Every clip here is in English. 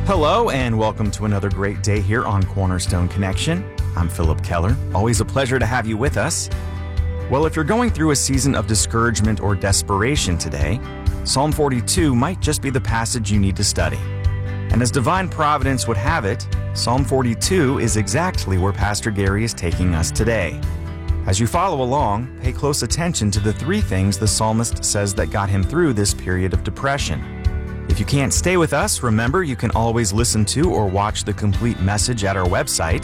Hello and welcome to another great day here on Cornerstone Connection. I'm Philip Keller. Always a pleasure to have you with us. Well, if you're going through a season of discouragement or desperation today, Psalm 42 might just be the passage you need to study. And as divine providence would have it, Psalm 42 is exactly where Pastor Gary is taking us today. As you follow along, pay close attention to the three things the psalmist says that got him through this period of depression. If you can't stay with us, remember you can always listen to or watch the complete message at our website,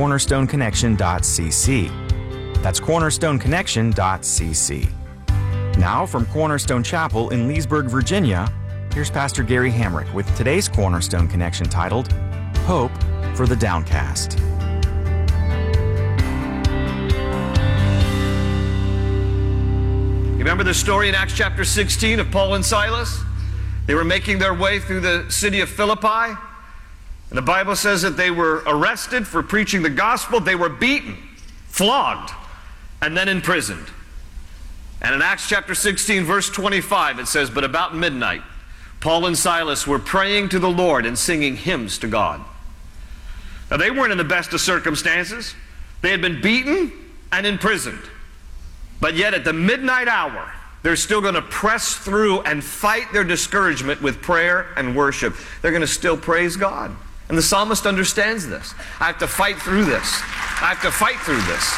cornerstoneconnection.cc. That's cornerstoneconnection.cc. Now, from Cornerstone Chapel in Leesburg, Virginia, here's Pastor Gary Hamrick with today's Cornerstone Connection titled, Hope for the Downcast. You remember the story in Acts chapter 16 of Paul and Silas? They were making their way through the city of Philippi, and the Bible says that they were arrested for preaching the gospel. They were beaten, flogged, and then imprisoned. And in Acts chapter 16, verse 25, it says, "But about midnight, Paul and Silas were praying to the Lord and singing hymns to God." Now, they weren't in the best of circumstances. They had been beaten and imprisoned. But yet at the midnight hour, they're still going to press through and fight their discouragement with prayer and worship. They're going to still praise God. And the psalmist understands this. I have to fight through this. I have to fight through this.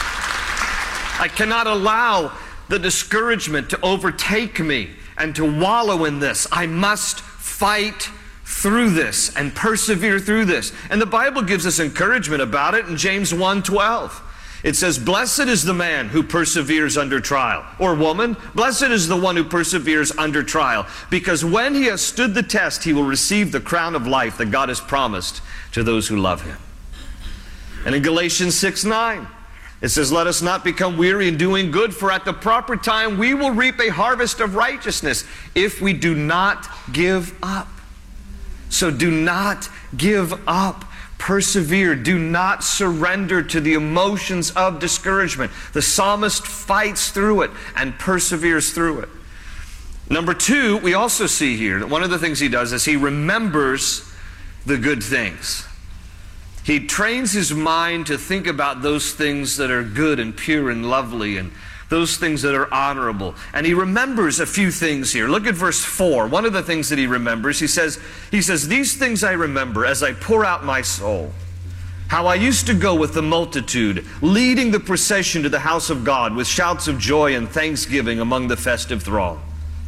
I cannot allow the discouragement to overtake me and to wallow in this. I must fight through this and persevere through this. And the Bible gives us encouragement about it in James 1:12. It says, "Blessed is the man who perseveres under trial," or woman, "Blessed is the one who perseveres under trial, because when he has stood the test, he will receive the crown of life that God has promised to those who love him." And in Galatians 6:9, it says, "Let us not become weary in doing good, for at the proper time we will reap a harvest of righteousness if we do not give up." So do not give up. Persevere. Do not surrender to the emotions of discouragement. The psalmist fights through it and perseveres through it. Number two, we also see here that one of the things he does is he remembers the good things. He trains his mind to think about those things that are good and pure and lovely and those things that are honorable. And he remembers a few things here. Look at verse 4. One of the things that he remembers, he says, "These things I remember as I pour out my soul. How I used to go with the multitude, leading the procession to the house of God with shouts of joy and thanksgiving among the festive throng."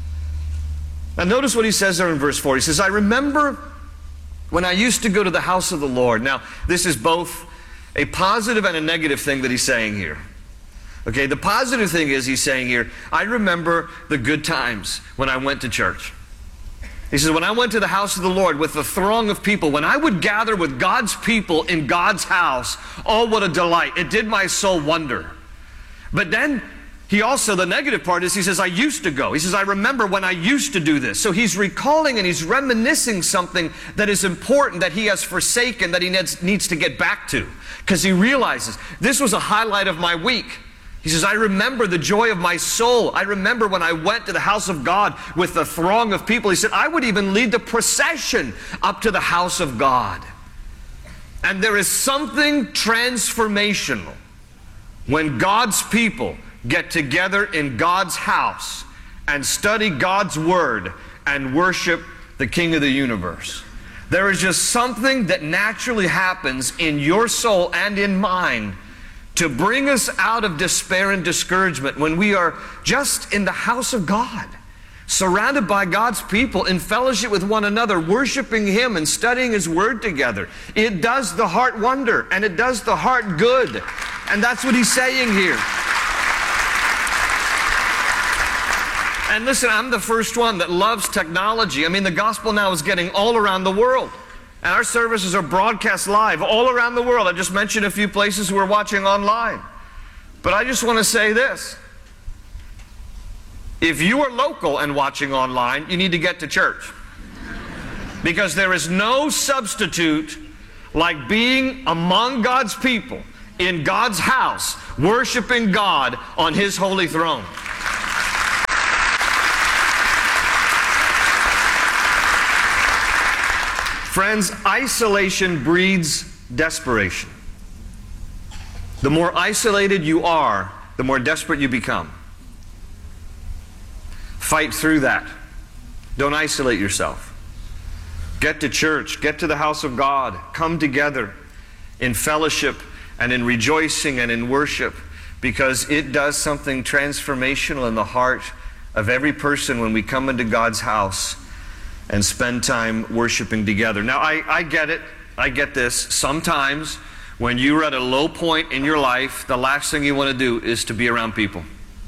Now notice what he says there in verse 4. He says, "I remember when I used to go to the house of the Lord." Now, this is both a positive and a negative thing that he's saying here. Okay, the positive thing is he's saying here, I remember the good times when I went to church. He says, when I went to the house of the Lord with the throng of people, when I would gather with God's people in God's house, oh, what a delight. It did my soul wonder. But then he also, the negative part is he says, I used to go. He says, I remember when I used to do this. So he's recalling and he's reminiscing something that is important, that he has forsaken, that he needs to get back to. Because he realizes, this was a highlight of my week. He says, I remember the joy of my soul. I remember when I went to the house of God with the throng of people. He said, I would even lead the procession up to the house of God. And there is something transformational when God's people get together in God's house and study God's Word and worship the King of the universe. There is just something that naturally happens in your soul and in mine to bring us out of despair and discouragement when we are just in the house of God, surrounded by God's people, in fellowship with one another, worshiping Him and studying His Word together. It does the heart wonder, and it does the heart good. And that's what he's saying here. And listen, I'm the first one that loves technology. I mean, the gospel now is getting all around the world. And our services are broadcast live all around the world. I just mentioned a few places we're watching online. But I just want to say this. If you are local and watching online, you need to get to church. Because there is no substitute like being among God's people, in God's house, worshiping God on His holy throne. Friends, isolation breeds desperation. The more isolated you are, the more desperate you become. Fight through that. Don't isolate yourself. Get to church, get to the house of God, come together in fellowship and in rejoicing and in worship, because it does something transformational in the heart of every person when we come into God's house and spend time worshiping together. Now, I get it. I get this. Sometimes when you're at a low point in your life, the last thing you want to do is to be around people.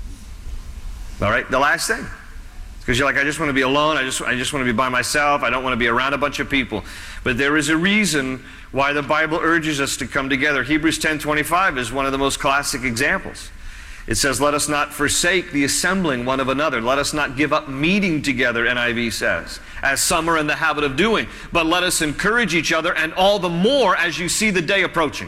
All right? The last thing. Because you're like, I just want to be alone. I just want to be by myself. I don't want to be around a bunch of people. But there is a reason why the Bible urges us to come together. Hebrews 10:25 is one of the most classic examples. It says, let us not forsake the assembling one of another. Let us not give up meeting together, NIV says, as some are in the habit of doing. But let us encourage each other, and all the more as you see the day approaching.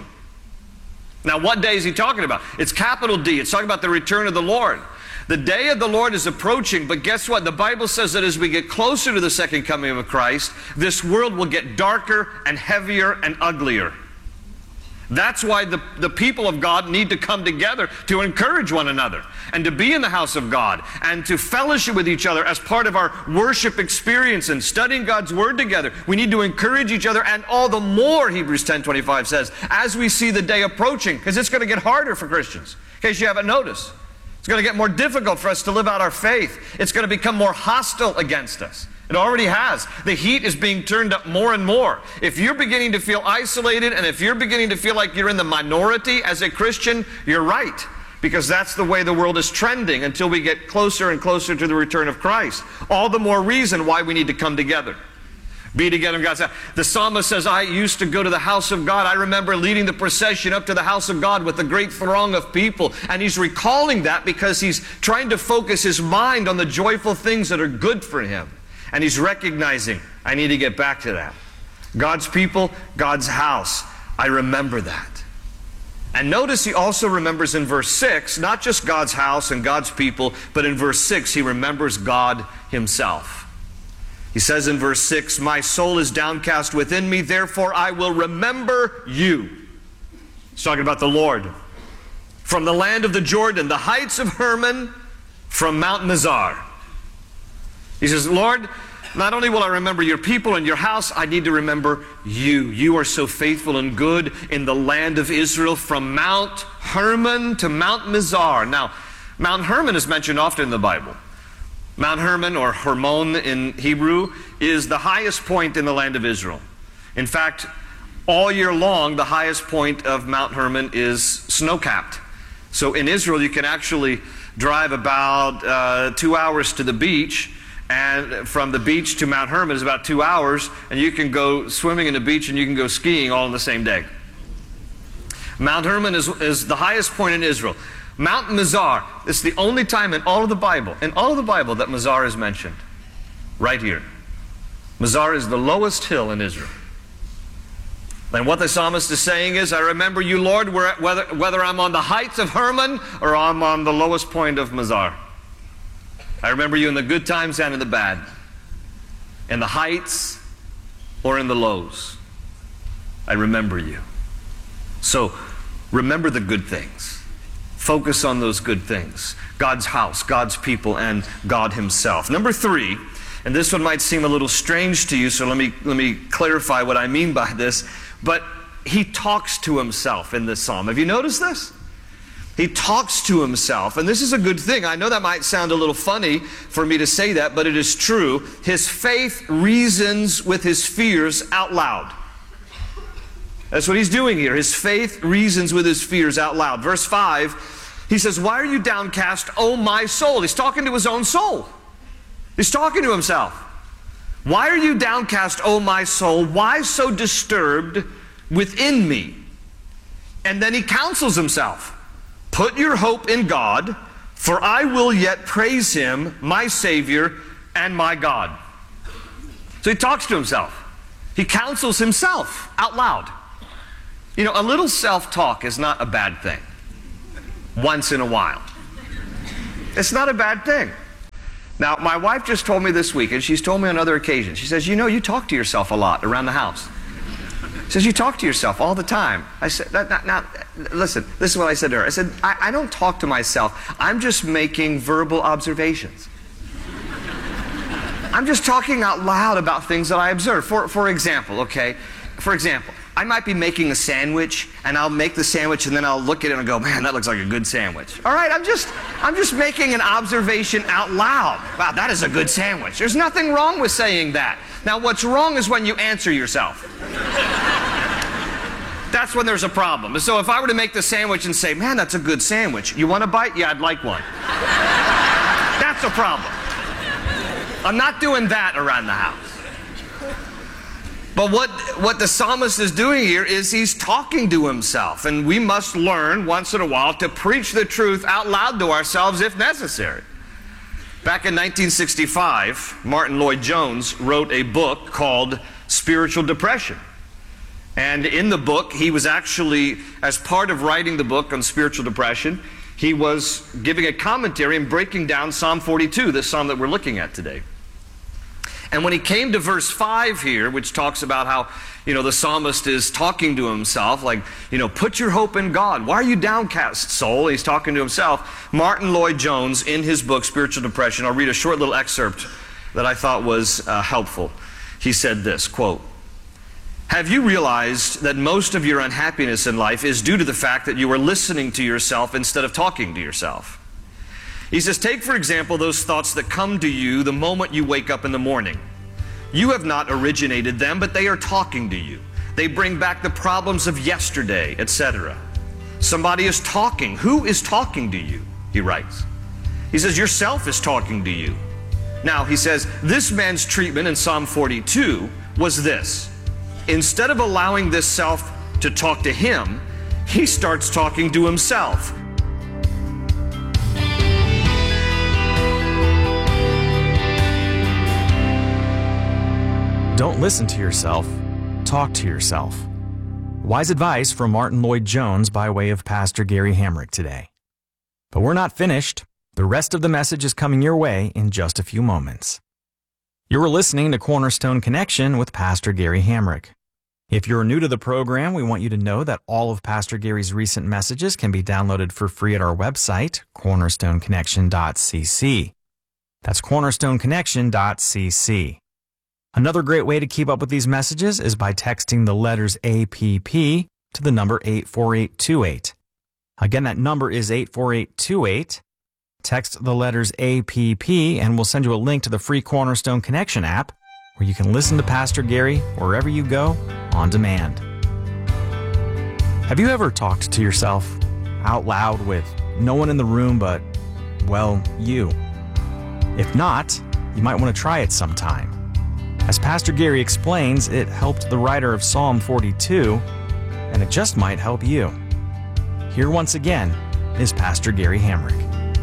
Now, what day is he talking about? It's capital D. It's talking about the return of the Lord. The day of the Lord is approaching, but guess what? The Bible says that as we get closer to the second coming of Christ, this world will get darker and heavier and uglier. That's why the people of God need to come together to encourage one another and to be in the house of God and to fellowship with each other as part of our worship experience and studying God's Word together. We need to encourage each other, and all the more, Hebrews 10:25 says, as we see the day approaching, because it's going to get harder for Christians, in case you haven't noticed. It's going to get more difficult for us to live out our faith. It's going to become more hostile against us. It already has. The heat is being turned up more and more. If you're beginning to feel isolated, and if you're beginning to feel like you're in the minority as a Christian, you're right. Because that's the way the world is trending until we get closer and closer to the return of Christ. All the more reason why we need to come together. Be together in God's house. The psalmist says, I used to go to the house of God. I remember leading the procession up to the house of God with a great throng of people. And he's recalling that because he's trying to focus his mind on the joyful things that are good for him. And he's recognizing, I need to get back to that. God's people, God's house. I remember that. And notice he also remembers in verse 6, not just God's house and God's people, but in verse 6, he remembers God himself. He says in verse 6, my soul is downcast within me, therefore I will remember you. He's talking about the Lord. From the land of the Jordan, the heights of Hermon, from Mount Mizar. He says, Lord, not only will I remember your people and your house, I need to remember you. You are so faithful and good in the land of Israel, from Mount Hermon to Mount Mizar. Now, Mount Hermon is mentioned often in the Bible. Mount Hermon, or Hermon in Hebrew, is the highest point in the land of Israel. In fact, all year long, the highest point of Mount Hermon is snow-capped. So in Israel, you can actually drive about 2 hours to the beach, and from the beach to Mount Hermon is about 2 hours, and you can go swimming in the beach and you can go skiing all in the same day. Mount Hermon is the highest point in Israel. Mount Mizar, it's the only time in all of the Bible, that Mizar is mentioned. Right here. Mizar is the lowest hill in Israel. And what the psalmist is saying is, I remember you, Lord, whether I'm on the heights of Hermon or I'm on the lowest point of Mizar. I remember you in the good times and in the bad. In the heights or in the lows. I remember you. So, remember the good things. Focus on those good things. God's house, God's people, and God himself. Number 3, and this one might seem a little strange to you, so let me clarify what I mean by this. But he talks to himself in this psalm. Have you noticed this? He talks to himself, and this is a good thing. I know that might sound a little funny for me to say that, but it is true. His faith reasons with his fears out loud. That's what he's doing here. His faith reasons with his fears out loud. Verse 5, he says, why are you downcast, O my soul? He's talking to his own soul. He's talking to himself. Why are you downcast, O my soul? Why so disturbed within me? And then he counsels himself. Put your hope in God, for I will yet praise him, my Savior and my God. So he talks to himself. He counsels himself out loud. You know, a little self-talk is not a bad thing. Once in a while. It's not a bad thing. Now, my wife just told me this week, and she's told me on other occasions, she says, you talk to yourself a lot around the house. She says, you talk to yourself all the time. I said, now, listen, this is what I said to her. I said, I don't talk to myself. I'm just making verbal observations. I'm just talking out loud about things that I observe. For example, okay? For example, I might be making a sandwich, and I'll make the sandwich, and then I'll look at it and go, man, that looks like a good sandwich. All right, I'm just making an observation out loud. Wow, that is a good sandwich. There's nothing wrong with saying that. Now, what's wrong is when you answer yourself. That's when there's a problem. So if I were to make the sandwich and say, man, that's a good sandwich. You want a bite? Yeah, I'd like one. That's a problem. I'm not doing that around the house. But what the psalmist is doing here is he's talking to himself. And we must learn once in a while to preach the truth out loud to ourselves if necessary. Back in 1965, Martin Lloyd-Jones wrote a book called Spiritual Depression. And in the book, he was actually, as part of writing the book on spiritual depression, he was giving a commentary and breaking down Psalm 42, this psalm that we're looking at today. And when he came to verse 5 here, which talks about how, the psalmist is talking to himself, like, put your hope in God. Why are you downcast, soul? He's talking to himself. Martin Lloyd-Jones, in his book, Spiritual Depression, I'll read a short little excerpt that I thought was helpful. He said this, quote, "Have you realized that most of your unhappiness in life is due to the fact that you are listening to yourself instead of talking to yourself?" He says, take, for example, those thoughts that come to you the moment you wake up in the morning. You have not originated them, but they are talking to you. They bring back the problems of yesterday, etc. Somebody is talking. Who is talking to you? He writes. He says, yourself is talking to you. Now, he says, this man's treatment in Psalm 42 was this. Instead of allowing this self to talk to him, he starts talking to himself. Don't listen to yourself, talk to yourself. Wise advice from Martin Lloyd-Jones by way of Pastor Gary Hamrick today. But we're not finished. The rest of the message is coming your way in just a few moments. You're listening to Cornerstone Connection with Pastor Gary Hamrick. If you're new to the program, we want you to know that all of Pastor Gary's recent messages can be downloaded for free at our website, cornerstoneconnection.cc. That's cornerstoneconnection.cc. Another great way to keep up with these messages is by texting the letters APP to the number 84828. Again, that number is 84828. Text the letters APP and we'll send you a link to the free Cornerstone Connection app where you can listen to Pastor Gary wherever you go on demand. Have you ever talked to yourself out loud with no one in the room but, well, you? If not, you might want to try it sometime. As Pastor Gary explains, it helped the writer of Psalm 42, and it just might help you. Here once again is Pastor Gary Hamrick.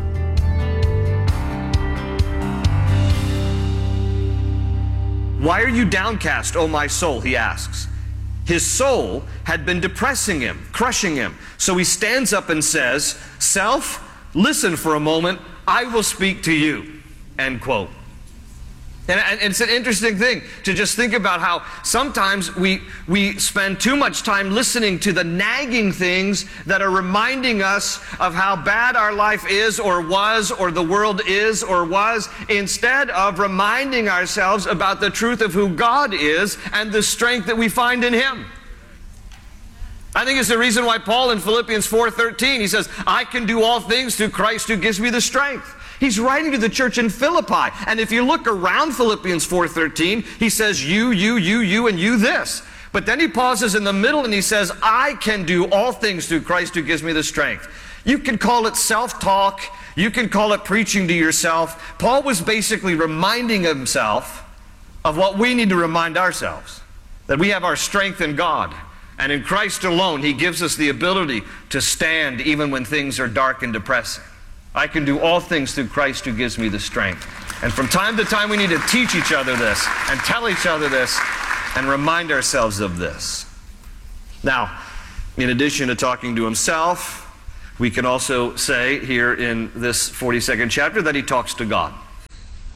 Why are you downcast, O my soul? He asks. His soul had been depressing him, crushing him. So he stands up and says, self, listen for a moment, I will speak to you. End quote. And it's an interesting thing to just think about how sometimes we spend too much time listening to the nagging things that are reminding us of how bad our life is or was, or the world is or was, instead of reminding ourselves about the truth of who God is and the strength that we find in Him. I think it's the reason why Paul in Philippians 4:13, he says, I can do all things through Christ who gives me the strength. He's writing to the church in Philippi. And if you look around Philippians 4:13, he says, you, and you this. But then he pauses in the middle and he says, I can do all things through Christ who gives me the strength. You can call it self-talk. You can call it preaching to yourself. Paul was basically reminding himself of what we need to remind ourselves, that we have our strength in God. And in Christ alone, He gives us the ability to stand even when things are dark and depressing. I can do all things through Christ who gives me the strength. And from time to time, we need to teach each other this and tell each other this and remind ourselves of this. Now, in addition to talking to himself, we can also say here in this 42nd chapter that he talks to God.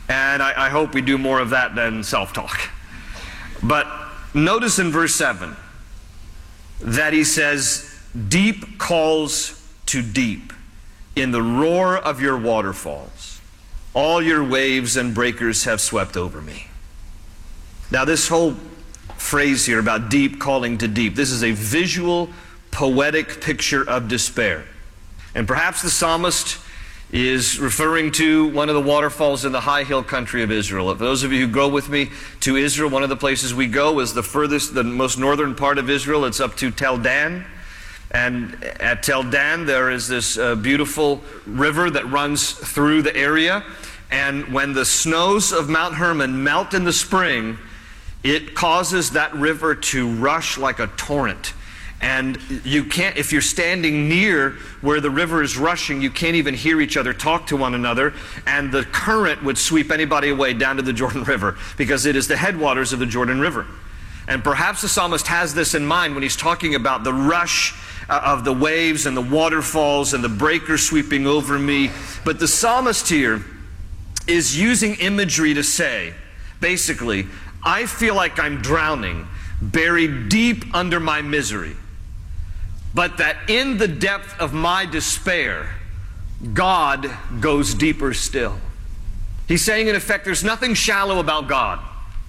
And I hope we do more of that than self-talk. But notice in verse 7 that he says, deep calls to deep in the roar of your waterfalls. All your waves and breakers have swept over me. Now this whole phrase here about deep calling to deep, this is a visual, poetic picture of despair. And perhaps the psalmist is referring to one of the waterfalls in the high hill country of Israel. For those of you who go with me to Israel, one of the places we go is the most northern part of Israel. It's up to Tel Dan. And at Tel Dan, there is this beautiful river that runs through the area. And when the snows of Mount Hermon melt in the spring, it causes that river to rush like a torrent. And you can't, if you're standing near where the river is rushing, you can't even hear each other talk to one another. And the current would sweep anybody away down to the Jordan River, because it is the headwaters of the Jordan River. And perhaps the psalmist has this in mind when he's talking about the rush of the waves and the waterfalls and the breakers sweeping over me. But the psalmist here is using imagery to say, basically, I feel like I'm drowning, buried deep under my misery. But that in the depth of my despair, God goes deeper still. He's saying, in effect, there's nothing shallow about God.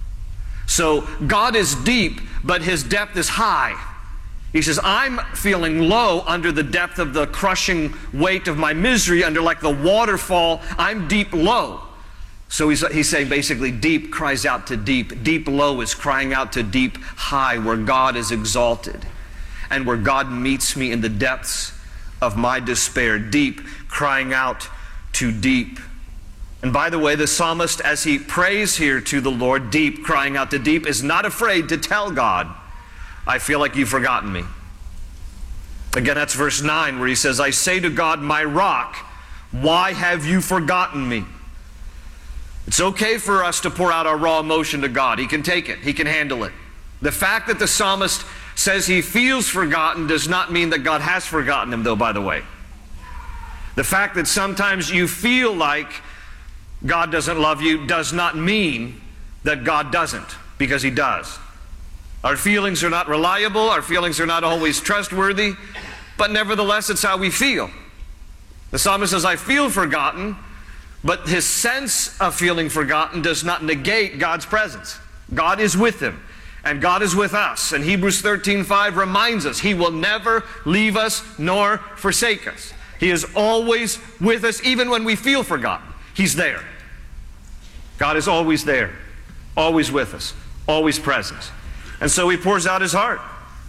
So God is deep, but his depth is high. He says, I'm feeling low under the depth of the crushing weight of my misery, under like the waterfall. I'm deep low. So he's saying basically deep cries out to deep. Deep low is crying out to deep high, where God is exalted and where God meets me in the depths of my despair. Deep crying out to deep. And by the way, the psalmist, as he prays here to the Lord, deep crying out to deep, is not afraid to tell God, I feel like you've forgotten me. Again, that's verse 9, where he says, I say to God, my rock, why have you forgotten me? It's okay for us to pour out our raw emotion to God. He can take it. He can handle it. The fact that the psalmist says he feels forgotten does not mean that God has forgotten him, though, by the way. The fact that sometimes you feel like God doesn't love you does not mean that God doesn't, because he does. Our feelings are not reliable. Our feelings are not always trustworthy. But nevertheless, it's how we feel. The psalmist says, I feel forgotten. But his sense of feeling forgotten does not negate God's presence. God is with him, and God is with us. And Hebrews 13:5 reminds us, he will never leave us nor forsake us. He is always with us, even when we feel forgotten. He's there. God is always there, always with us, always present. And so he pours out his heart.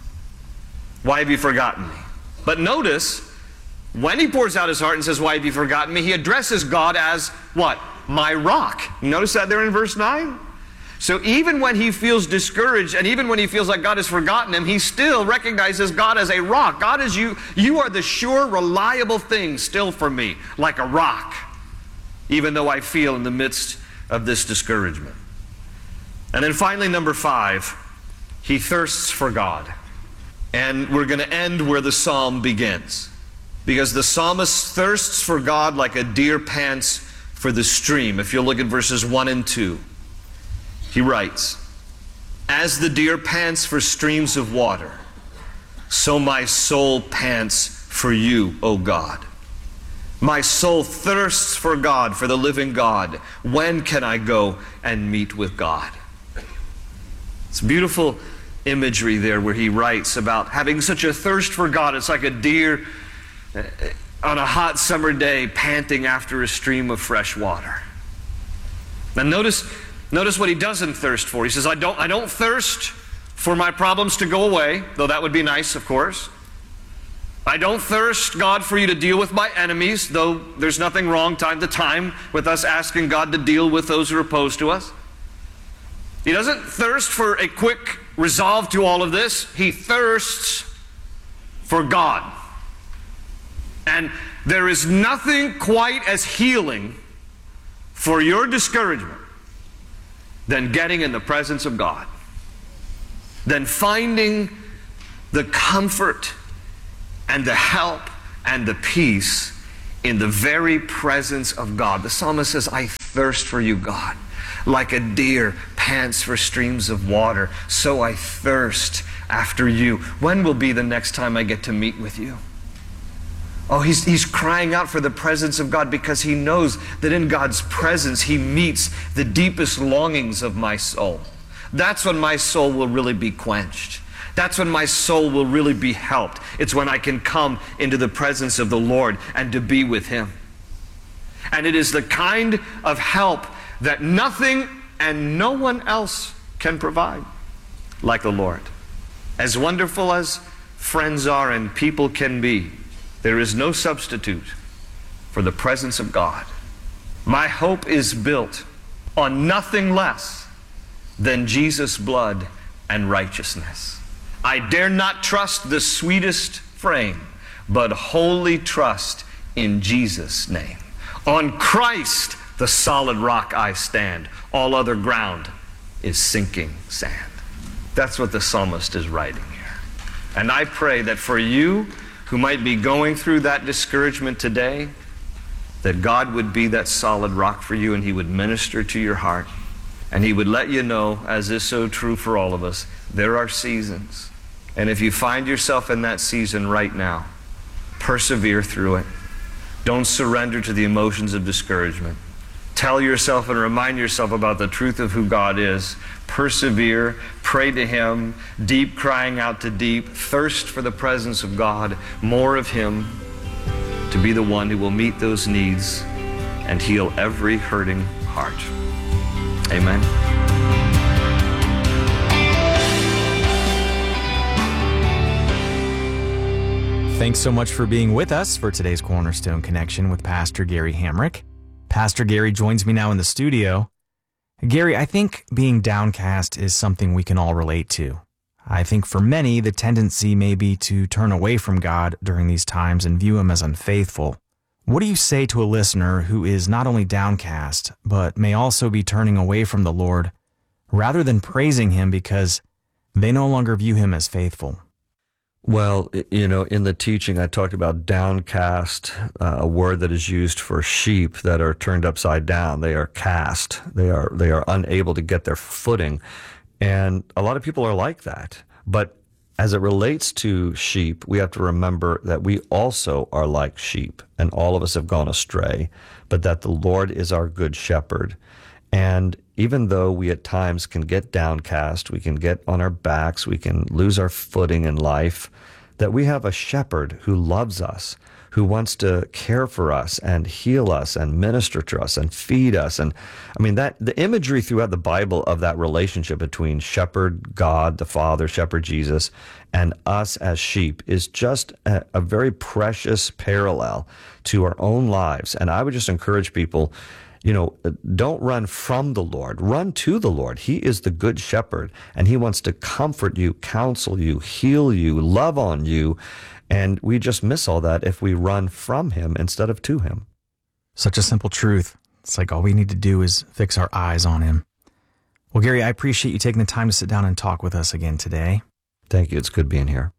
Why have you forgotten me? But notice, when he pours out his heart and says, why have you forgotten me? He addresses God as what? My rock. You notice that there in verse 9? So even when he feels discouraged, and even when he feels like God has forgotten him, he still recognizes God as a rock. God is you. You are the sure, reliable thing still for me, like a rock, even though I feel in the midst of this discouragement. And then finally, number 5, he thirsts for God. And we're going to end where the psalm begins. Because the psalmist thirsts for God like a deer pants for the stream. If you'll look at verses 1 and 2, he writes, as the deer pants for streams of water, so my soul pants for you, O God. My soul thirsts for God, for the living God. When can I go and meet with God? It's beautiful imagery there where he writes about having such a thirst for God. It's like a deer on a hot summer day panting after a stream of fresh water. Now notice what he doesn't thirst for. He says, I don't thirst for my problems to go away, though that would be nice, of course. I don't thirst, God, for you to deal with my enemies, though there's nothing wrong time to time with us asking God to deal with those who are opposed to us. He doesn't thirst for a quick resolve to all of this. He thirsts for God. And there is nothing quite as healing for your discouragement than getting in the presence of God, than finding the comfort and the help and the peace in the very presence of God. The psalmist says, I thirst for you, God. Like a deer pants for streams of water, so I thirst after you. When will be the next time I get to meet with you? Oh, he's crying out for the presence of God because he knows that in God's presence he meets the deepest longings of my soul. That's when my soul will really be quenched. That's when my soul will really be helped. It's when I can come into the presence of the Lord and to be with him. And it is the kind of help that nothing and no one else can provide like the Lord. As wonderful as friends are and people can be, there is no substitute for the presence of God. My hope is built on nothing less than Jesus' blood and righteousness. I dare not trust the sweetest frame, but wholly trust in Jesus' name. On Christ, the solid rock I stand. All other ground is sinking sand. That's what the psalmist is writing here. And I pray that for you who might be going through that discouragement today, that God would be that solid rock for you and he would minister to your heart. And he would let you know, as is so true for all of us, there are seasons. And if you find yourself in that season right now, persevere through it. Don't surrender to the emotions of discouragement. Tell yourself and remind yourself about the truth of who God is. Persevere, pray to him, deep crying out to deep, thirst for the presence of God, more of him, to be the one who will meet those needs and heal every hurting heart. Amen. Thanks so much for being with us for today's Cornerstone Connection with Pastor Gary Hamrick. Pastor Gary joins me now in the studio. Gary, I think being downcast is something we can all relate to. I think for many, the tendency may be to turn away from God during these times and view him as unfaithful. What do you say to a listener who is not only downcast, but may also be turning away from the Lord rather than praising him because they no longer view him as faithful? Well, in the teaching, I talked about downcast, a word that is used for sheep that are turned upside down. They are cast. They are unable to get their footing. And a lot of people are like that. But as it relates to sheep, we have to remember that we also are like sheep, and all of us have gone astray, but that the Lord is our good shepherd. And even though we at times can get downcast, we can get on our backs, we can lose our footing in life, that we have a shepherd who loves us, who wants to care for us and heal us and minister to us and feed us. And I mean, that the imagery throughout the Bible of that relationship between shepherd God, the Father, shepherd Jesus, and us as sheep is just a very precious parallel to our own lives. And I would just encourage people, don't run from the Lord. Run to the Lord. He is the good shepherd, and he wants to comfort you, counsel you, heal you, love on you. And we just miss all that if we run from him instead of to him. Such a simple truth. It's like all we need to do is fix our eyes on him. Well, Gary, I appreciate you taking the time to sit down and talk with us again today. Thank you. It's good being here.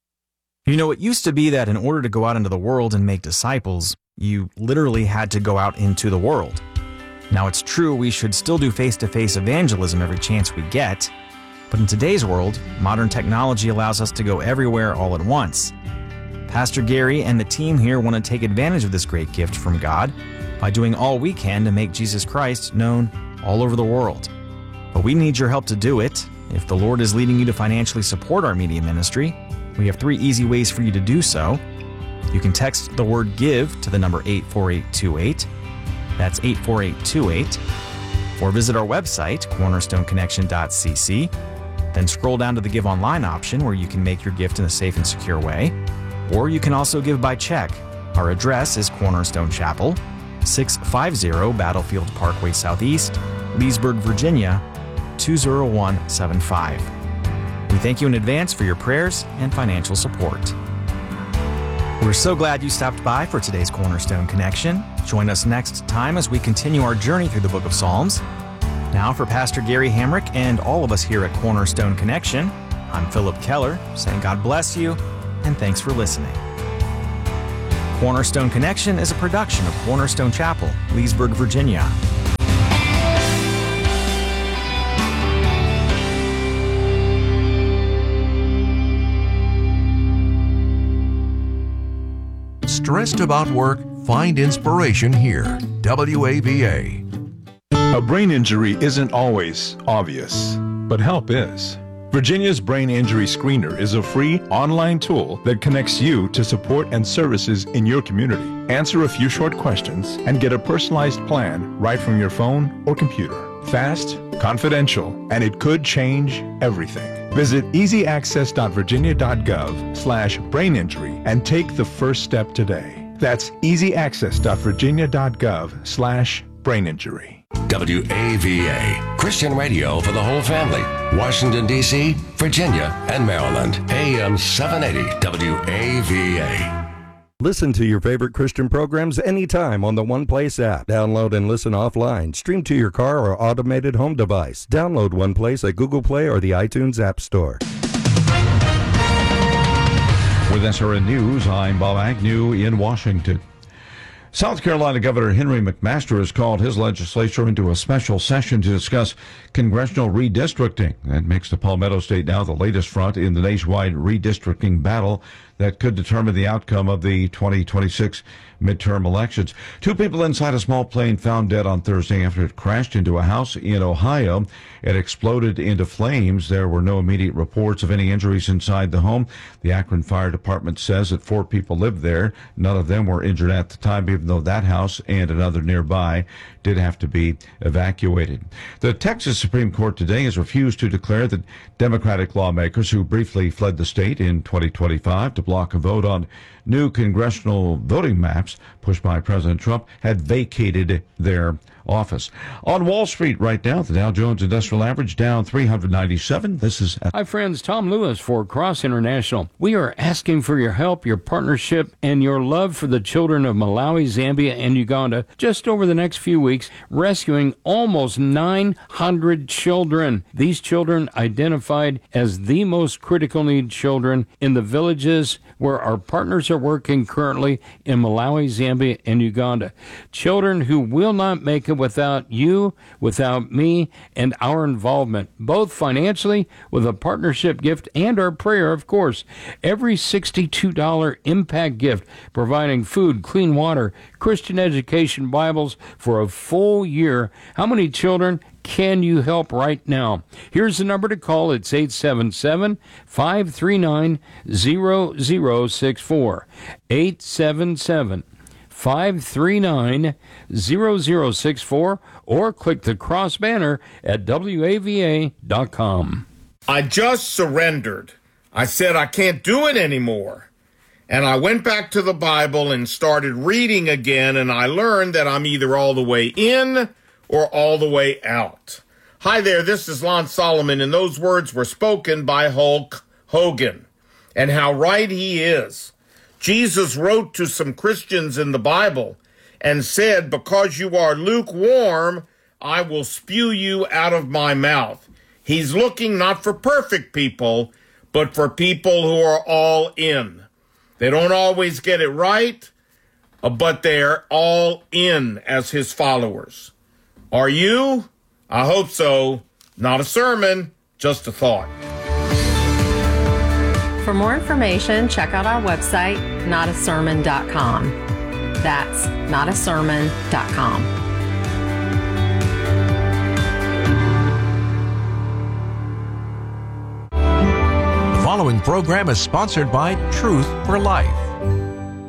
It used to be that in order to go out into the world and make disciples, you literally had to go out into the world. Now, it's true we should still do face-to-face evangelism every chance we get, but in today's world, modern technology allows us to go everywhere all at once. Pastor Gary and the team here want to take advantage of this great gift from God by doing all we can to make Jesus Christ known all over the world. But we need your help to do it. If the Lord is leading you to financially support our media ministry, we have 3 easy ways for you to do so. You can text the word GIVE to the number 84828. That's 84828. Or visit our website, cornerstoneconnection.cc. Then scroll down to the Give Online option where you can make your gift in a safe and secure way. Or you can also give by check. Our address is Cornerstone Chapel, 650 Battlefield Parkway Southeast, Leesburg, Virginia, 20175. We thank you in advance for your prayers and financial support. We're so glad you stopped by for today's Cornerstone Connection. Join us next time as we continue our journey through the book of Psalms. Now for Pastor Gary Hamrick and all of us here at Cornerstone Connection, I'm Philip Keller, saying God bless you and thanks for listening. Cornerstone Connection is a production of Cornerstone Chapel, Leesburg, Virginia. Stressed about work? Find inspiration here. WAVA. A brain injury isn't always obvious, but help is. Virginia's Brain Injury Screener is a free online tool that connects you to support and services in your community. Answer a few short questions and get a personalized plan right from your phone or computer. Fast, confidential, and it could change everything. Visit easyaccess.virginia.gov/braininjury and take the first step today. That's easyaccess.virginia.gov/braininjury. WAVA, Christian radio for the whole family. Washington, D.C., Virginia, and Maryland. AM 780 WAVA. Listen to your favorite Christian programs anytime on the One Place app. Download and listen offline. Stream to your car or automated home device. Download One Place at Google Play or the iTunes App Store. With SRN News, I'm Bob Agnew in Washington. South Carolina Governor Henry McMaster has called his legislature into a special session to discuss congressional redistricting. That makes the Palmetto State now the latest front in the nationwide redistricting battle that could determine the outcome of the 2026 midterm elections. Two people inside a small plane found dead on Thursday after it crashed into a house in Ohio. It exploded into flames. There were no immediate reports of any injuries inside the home. The Akron Fire Department says that 4 people lived there. None of them were injured at the time, even though that house and another nearby did have to be evacuated. The Texas Supreme Court today has refused to declare that Democratic lawmakers who briefly fled the state in 2025 to block a vote on new congressional voting maps pushed by President Trump had vacated their office. On Wall Street right now, the Dow Jones Industrial Average down 397. This is... Hi friends, Tom Lewis for Cross International. We are asking for your help, your partnership, and your love for the children of Malawi, Zambia, and Uganda just over the next few weeks, rescuing almost 900 children. These children identified as the most critical need children in the villages where our partners are working currently in Malawi, Zambia, and Uganda. Children who will not make it without you, without me, and our involvement, both financially with a partnership gift and our prayer, of course. Every $62 impact gift, providing food, clean water, Christian education, Bibles for a full year. How many children can you help right now? Here's the number to call. It's 877-539-0064. 877-539-0064, or click the cross banner at WAVA.com. I just surrendered. I said I can't do it anymore. And I went back to the Bible and started reading again, and I learned that I'm either all the way in or all the way out. Hi there, this is Lon Solomon, and those words were spoken by Hulk Hogan. And how right he is. Jesus wrote to some Christians in the Bible and said, because you are lukewarm, I will spew you out of my mouth. He's looking not for perfect people, but for people who are all in. They don't always get it right, but they're all in as his followers. Are you? I hope so. Not a sermon, just a thought. For more information, check out our website, notasermon.com. That's notasermon.com. The following program is sponsored by Truth for Life.